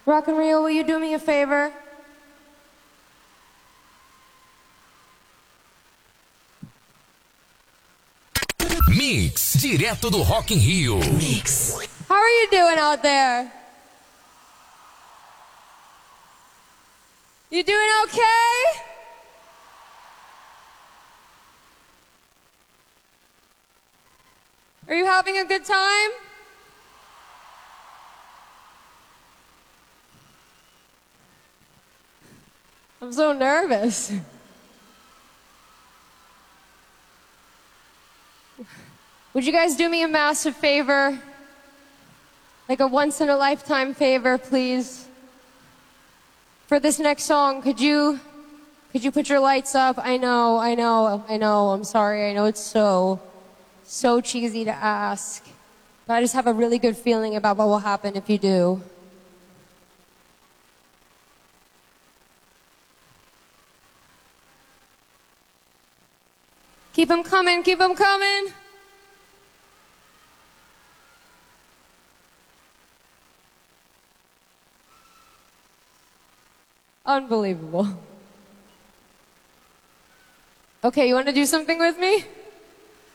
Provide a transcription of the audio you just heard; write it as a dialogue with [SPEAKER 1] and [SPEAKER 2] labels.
[SPEAKER 1] Rock and Rio, will you do me a favor?
[SPEAKER 2] Mix, direto do Rock in Rio. Mix.
[SPEAKER 1] How are you doing out there? You doing okay? Are you having a good time? I'm so nervous. Would you guys do me a massive favor? Like a once-in-a-lifetime favor, please? For this next song, could you put your lights up? I know, I'm sorry. I know it's so cheesy to ask. But I just have a really good feeling about what will happen if you do. Keep them coming, keep them coming. Unbelievable. Okay, you want to do something with me?